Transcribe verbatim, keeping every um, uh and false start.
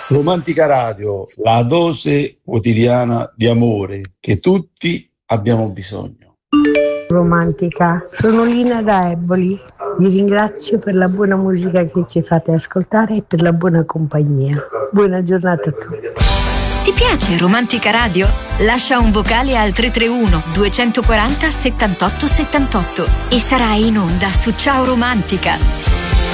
Romantica Radio, la dose quotidiana di amore che tutti abbiamo bisogno. Romantica, sono Lina da Eboli. Vi ringrazio per la buona musica che ci fate ascoltare e per la buona compagnia. Buona giornata a tutti. Ti piace Romantica Radio? Lascia un vocale al tre tre uno due quattro zero settantotto settantotto e sarai in onda su Ciao Romantica.